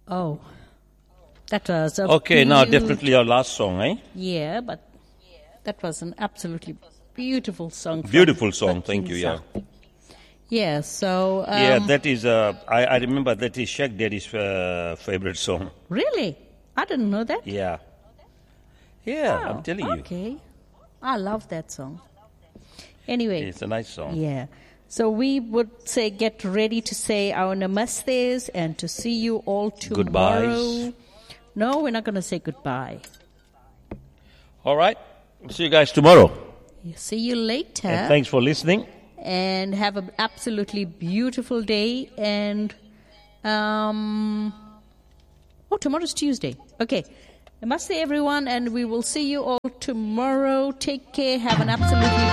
Oh, that was a Okay, now definitely your last song, eh? Yeah, but that was an absolutely beautiful song. Beautiful song, thank you, yeah. Yeah, so... yeah, that is, I remember that is Sheikh Daddy's favorite song. Really? I didn't know that. Yeah. Yeah, I'm telling you. Okay. I love that song. Anyway. It's a nice song. Yeah. So we would say get ready to say our namastes and to see you all tomorrow. Goodbyes. No, we're not going to say goodbye. All right. See you guys tomorrow. See you later. And thanks for listening. And have an absolutely beautiful day. And, tomorrow's Tuesday. Okay. Namaste, everyone, and we will see you all tomorrow. Take care. Have an absolutely